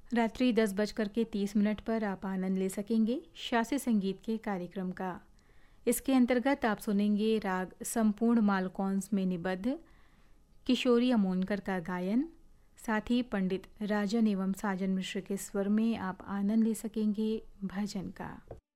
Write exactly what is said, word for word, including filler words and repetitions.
रात्रि दस बजकर के तीस मिनट पर आप आनंद ले सकेंगे शास्त्रीय संगीत के कार्यक्रम का। इसके अंतर्गत आप सुनेंगे राग संपूर्ण मालकौंस में निबद्ध किशोरी अमोनकर का गायन, साथ ही पंडित राजन एवं साजन मिश्र के स्वर में आप आनंद ले सकेंगे भजन का।